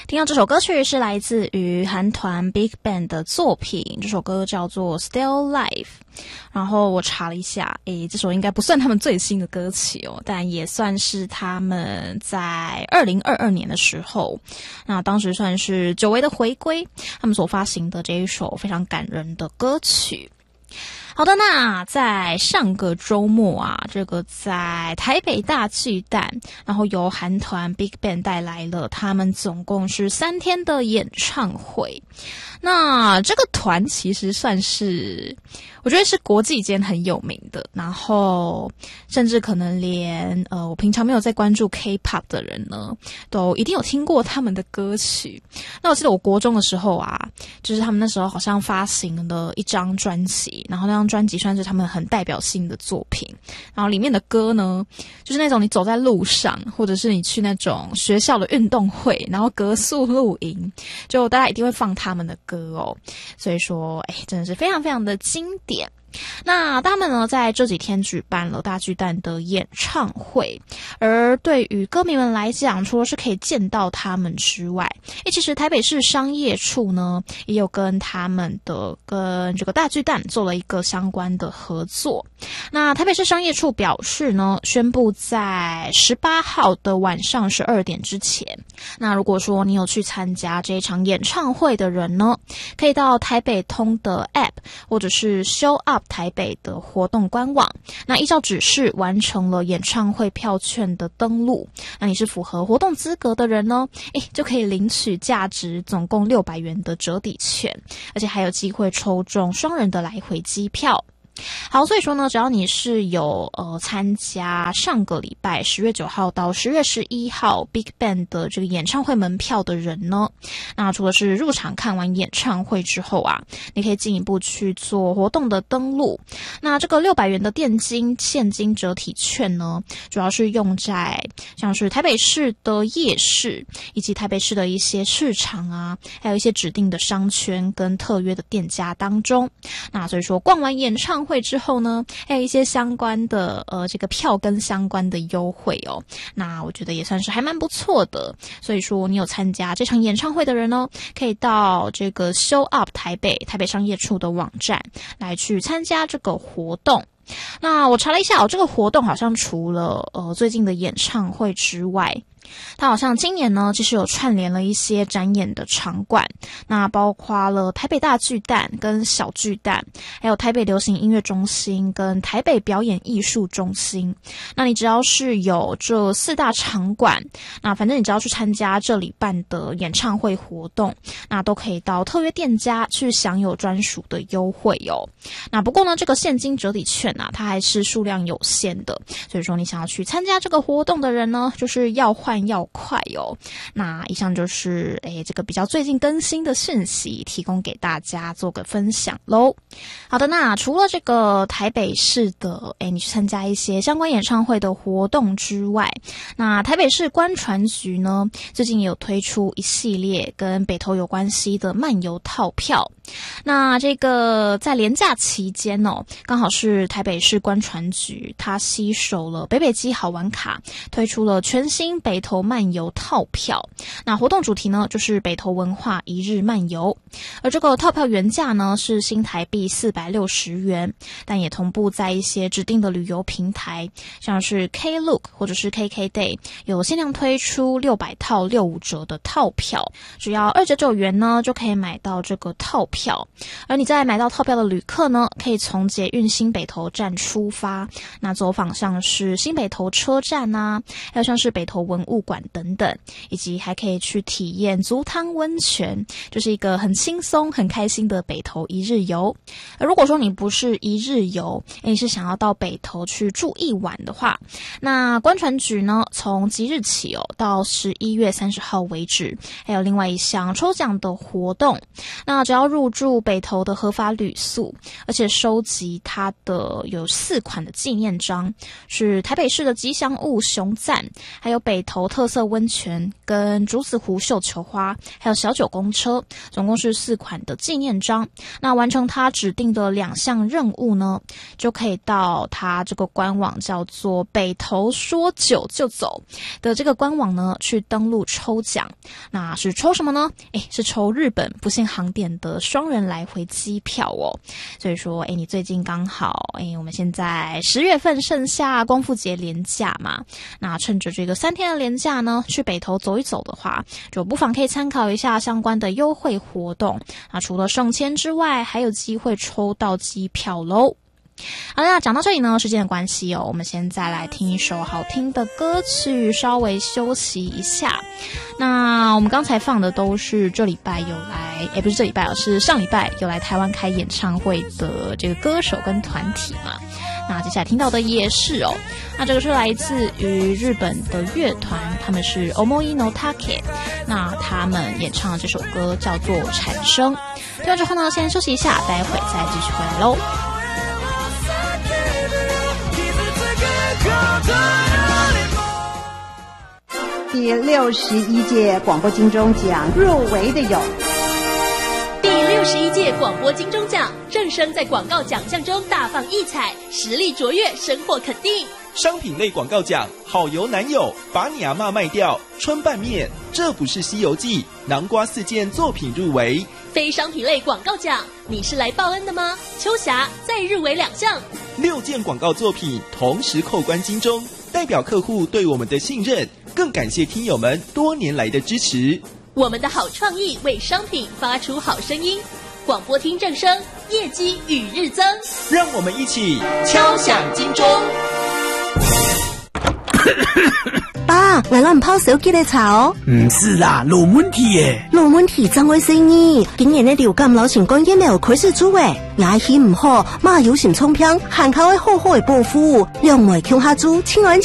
听到这首歌曲是来自于韩团 BigBang 的作品，这首歌叫做 Still Life。然后我查了一下，这首应该不算他们最新的歌曲哦，但也算是他们在2022年的时候，那当时算是久违的回归，他们所发行的这一首非常感人的歌曲。好的，那在上个周末啊，这个在台北大巨蛋，然后由韩团 BigBang 带来了他们总共是3天的演唱会。那这个团其实算是，我觉得是国际间很有名的，然后甚至可能连我平常没有在关注 K-pop 的人呢，都一定有听过他们的歌曲。那我记得我国中的时候啊，就是他们那时候好像发行了一张专辑，然后那张专辑算是他们很代表性的作品，然后里面的歌呢，就是那种你走在路上，或者是你去那种学校的运动会，然后格宿露营，就大家一定会放他们的歌哦，所以说真的是非常非常的经典。那他们呢在这几天举办了大巨蛋的演唱会，而对于歌迷们来讲，除了是可以见到他们之外，其实台北市商业处呢也有跟这个大巨蛋做了一个相关的合作。那台北市商业处表示呢，宣布在18号的晚上12点之前，那如果说你有去参加这一场演唱会的人呢，可以到台北通的 App 或者是 Show Up 台北的活动官网，那依照指示完成了演唱会票券的登录，那你是符合活动资格的人呢，就可以领取价值总共600元的折抵券，而且还有机会抽中双人的来回机票。好，所以说呢，只要你是有参加上个礼拜10月9号到10月11号 BigBang 的这个演唱会门票的人呢，那除了是入场看完演唱会之后啊，你可以进一步去做活动的登录。那这个600元的现金折抵券呢，主要是用在像是台北市的夜市，以及台北市的一些市场啊，还有一些指定的商圈跟特约的店家当中。那所以说逛完演唱会之后呢，还有一些相关的这个票跟相关的优惠哦，那我觉得也算是还蛮不错的。所以说你有参加这场演唱会的人呢，可以到这个 Show Up 台北商业处的网站来去参加这个活动。那我查了一下这个活动好像除了最近的演唱会之外，它好像今年呢其实有串联了一些展演的场馆，那包括了台北大巨蛋跟小巨蛋，还有台北流行音乐中心跟台北表演艺术中心。那你只要是有这4大场馆，那反正你只要去参加这里办的演唱会活动，那都可以到特约店家去享有专属的优惠哦。那不过呢，这个现金折抵券啊，它还是数量有限的，所以说你想要去参加这个活动的人呢，就是要换要快哦。那以上就是这个比较最近更新的讯息，提供给大家做个分享咯。好的，那除了这个台北市的你去参加一些相关演唱会的活动之外，那台北市观传局呢，最近也有推出一系列跟北投有关系的漫游套票。那这个在连假期间刚好是台北市观传局它携手了北北基好玩卡，推出了全新北投漫游套票。那活动主题呢，就是北投文化一日漫游，而这个套票原价呢是新台币460元，但也同步在一些指定的旅游平台，像是 Klook 或者是 KKday 有限量推出600套65折的套票，只要299元呢就可以买到这个套票。而你在买到套票的旅客呢，可以从捷运新北投站出发，那走访像是新北投车站啊，还有像是北投文物馆等等，以及还可以去体验足汤温泉，就是一个很轻松很开心的北投一日游。而如果说你不是一日游，你是想要到北投去住一晚的话，那观传局呢从即日起到11月30号为止，还有另外一项抽奖的活动。那只要入住北投的合法旅宿，而且收集它的有4款的纪念章，是台北市的吉祥物熊赞，还有北投头特色温泉跟竹子湖绣球花，还有小九公车，总共是4款的纪念章。那完成他指定的2项任务呢，就可以到他这个官网叫做北投说走就走的这个官网呢去登录抽奖。那是抽什么呢？是抽日本不限航点的双人来回机票哦。所以说你最近刚好我们现在10月份剩下光复节连假嘛，那趁着这个3天的连假呢，去北投走一走的话，就不妨可以参考一下相关的优惠活动。那除了省钱之外，还有机会抽到机票咯。好，那讲到这里呢，时间的关系我们现在来听一首好听的歌曲，稍微休息一下。那我们刚才放的都是这礼拜有来，不是这礼拜是上礼拜有来台湾开演唱会的这个歌手跟团体嘛。那接下来听到的也是那这个是来自于日本的乐团，他们是 Omoi no Take， 那他们演唱的这首歌叫做《产生》。听完之后呢，先休息一下，待会再继续回来咯。 第61届广播金钟奖入围的有第61届广播金钟奖，正声在广告奖项中大放异彩，实力卓越，深获肯定。 商品类广告奖，好油男友，把你阿嬷卖掉，春拌面，这不是西游记，南瓜4件作品入围。 非商品类广告奖，你是来报恩的吗？秋霞再入围2项 ，6件广告作品同时扣关金钟，代表客户对我们的信任，更感谢听友们多年来的支持。 我们的好创意为商品发出好声音，广播听正声，业绩与日增。 让我们一起敲响金钟。 爸，来咱泡手机的茶哦。 唔是啦，有问题耶。 有问题怎回事呢？今年的流感流行感染有开始做诶，牙齿唔好，马有心冲偏，含口的好好的保护，两袂强下猪，亲爱